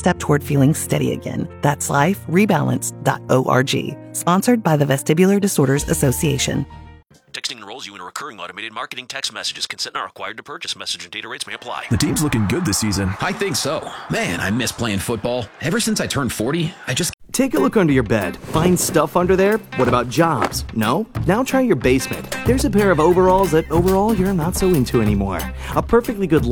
step toward feeling steady again. That's liferebalanced.org. Sponsored by the Vestibular Disorders Association. Texting enrolls you in a recurring automated marketing text messages. Consent not required to purchase. Message and data rates may apply. The team's looking good this season. I think so. Man, I miss playing football. Ever since I turned 40, I just... Take a look under your bed. Find stuff under there? What about jobs? No? Now try your basement. There's a pair of overalls that overall you're not so into anymore. A perfectly good